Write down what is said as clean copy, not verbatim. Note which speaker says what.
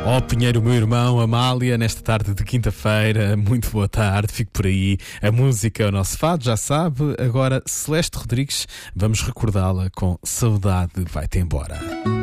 Speaker 1: Ó Pinheiro, meu irmão, Amália, nesta tarde de quinta-feira, muito boa tarde, fico por aí. A música é o nosso fado, já sabe. Agora, Celeste Rodrigues, vamos recordá-la com Saudade Vai-te Embora.